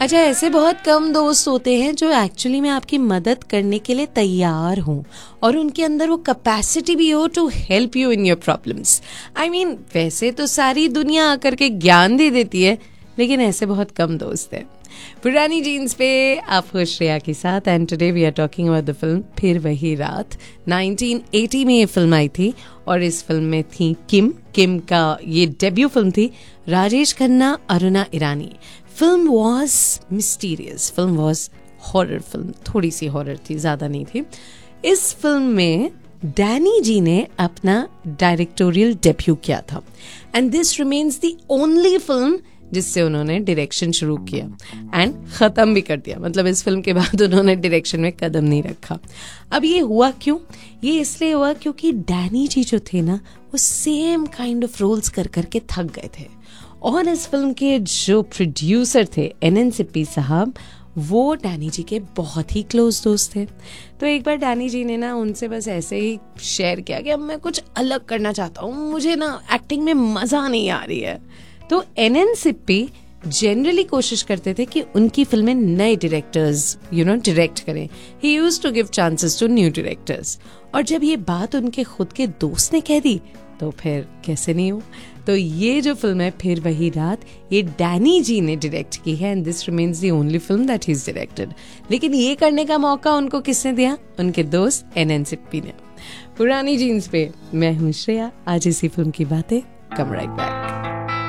अच्छा, ऐसे बहुत कम दोस्त होते हैं जो एक्चुअली में आपकी मदद करने के लिए तैयार हों और उनके अंदर वो कैपेसिटी भी हो to help you in your problems. I mean, वैसे तो सारी दुनिया आकर के ज्ञान दे देती है, लेकिन ऐसे बहुत कम दोस्त हैं। पुरानी जीन्स पे आप हो श्रेया के साथ, and today we are talking about the film फिर वही रात। 1980 में ये फिल्म आई थी और इस फिल्म में थी किम का ये डेब्यू फिल्म थी। राजेश खन्ना, अरुणा ईरानी। Film was mysterious, film was horror film, थोड़ी सी हॉरर थी, ज्यादा नहीं थी। इस फिल्म में डैनी जी ने अपना डायरेक्टोरियल डेब्यू किया था and this remains the only film जिससे उन्होंने डायरेक्शन शुरू किया एंड खत्म भी कर दिया। मतलब इस फिल्म के बाद उन्होंने डायरेक्शन में कदम नहीं रखा। अब ये हुआ क्यों? ये इसलिए हुआ क्योंकि डैनी जी जो थे ना, वो सेम काइंड ऑफ रोल्स कर करके थक गए थे और इस फिल्म के जो प्रोड्यूसर थे एनएन सिप्पी साहब, वो डैनी जी के बहुत ही क्लोज दोस्त थे। तो एक बार डैनी जी ने ना उनसे बस ऐसे ही शेयर किया कि अब मैं कुछ अलग करना चाहता हूँ, मुझे ना एक्टिंग में मजा नहीं आ रही है। तो एनएन सिप्पी जनरली कोशिश करते थे कि उनकी फिल्में नए डायरेक्टर्स डायरेक्ट करें। ही used to give chances to new directors. और जब ये बात उनके खुद के दोस्त ने कह दी तो फिर कैसे नहीं हो। तो ये जो फिल्म है फिर वही रात, ये डैनी जी ने डायरेक्ट की है and this remains the only film that he is directed. लेकिन ये करने का मौका उनको किसने दिया? उनके दोस्त एनएन सिप्पी ने। पुरानी जीन्स पे मैं हूँ श्रेया, आज इसी फिल्म की बातें। कम राइट बैक।